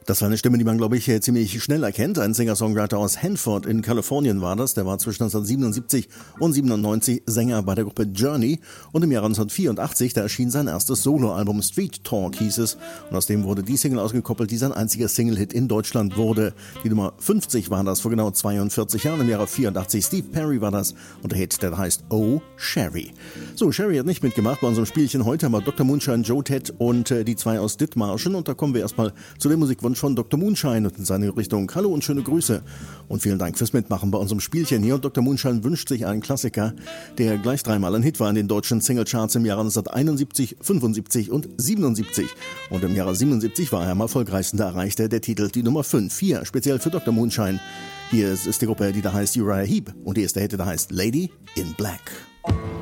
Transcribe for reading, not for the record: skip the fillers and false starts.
Das war eine Stimme, die man, glaube ich, ziemlich schnell erkennt. Ein Singer-Songwriter aus Hanford in Kalifornien war das. Der war zwischen 1977 und 97 Sänger bei der Gruppe Journey. Und im Jahr 1984, da erschien sein erstes Soloalbum, Street Talk hieß es. Und aus dem wurde die Single ausgekoppelt, die sein einziger Single-Hit in Deutschland wurde. Die Nummer 50 war das vor genau 42 Jahren. Im Jahre 84 Steve Perry war das. Und der Hit, der heißt Oh Sherry. So, Sherry hat nicht mitgemacht bei unserem Spielchen heute, aber Dr. Moonshine, Joe Ted und die zwei aus Dithmarschen. Und da kommen wir erstmal zu dem Musikwunsch von Dr. Moonshine und in seine Richtung. Hallo und schöne Grüße und vielen Dank fürs Mitmachen bei unserem Spielchen hier. Und Dr. Moonshine wünscht sich einen Klassiker, der gleich dreimal ein Hit war in den deutschen Singlecharts im Jahre 1971, 75 und 77. Und im Jahre 77 war er am erfolgreichsten, da erreichte der Titel die Nummer 5. Hier, speziell für Dr. Moonshine. Hier ist die Gruppe, die da heißt Uriah Heep und die erste Hit, der heißt Lady in Black.